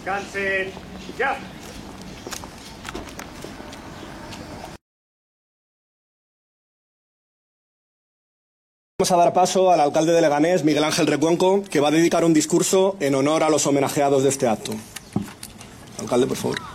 Descansen. ¡Ya! Vamos a dar paso al alcalde de Leganés, Miguel Ángel Recuenco, que va a dedicar un discurso en honor a los homenajeados de este acto. Alcalde, por favor.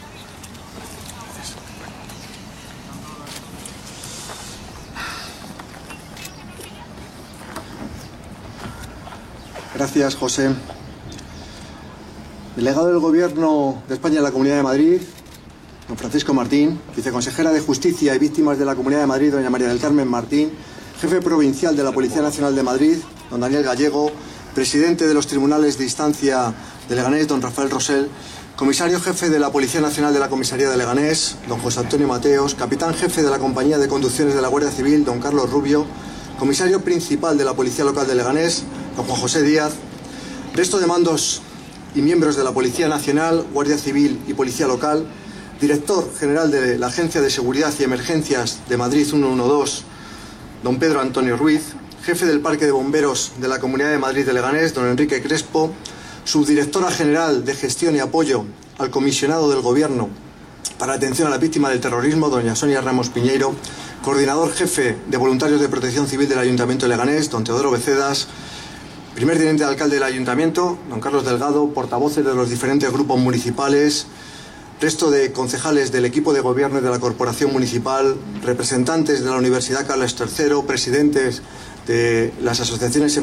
Gracias, José. Delegado del Gobierno de España en la Comunidad de Madrid, don Francisco Martín, viceconsejera de Justicia y Víctimas de la Comunidad de Madrid, doña María del Carmen Martín, jefe provincial de la Policía Nacional de Madrid, don Daniel Gallego, presidente de los Tribunales de Instancia de Leganés, don Rafael Rosell, comisario jefe de la Policía Nacional de la Comisaría de Leganés, don José Antonio Mateos, capitán jefe de la Compañía de Conducciones de la Guardia Civil, don Carlos Rubio, comisario principal de la Policía Local de Leganés, don Juan José Díaz, resto de mandos y miembros de la Policía Nacional, Guardia Civil y Policía Local, director general de la Agencia de Seguridad y Emergencias de Madrid 112, don Pedro Antonio Ruiz, jefe del Parque de Bomberos de la Comunidad de Madrid de Leganés, don Enrique Crespo, subdirectora general de Gestión y Apoyo al comisionado del Gobierno para atención a la víctima del terrorismo, doña Sonia Ramos Piñeiro, coordinador jefe de Voluntarios de Protección Civil del Ayuntamiento de Leganés, don Teodoro Becedas, primer teniente de alcalde del Ayuntamiento, don Carlos Delgado, portavoces de los diferentes grupos municipales, resto de concejales del equipo de gobierno y de la Corporación Municipal, representantes de la Universidad Carlos III, presidentes de las asociaciones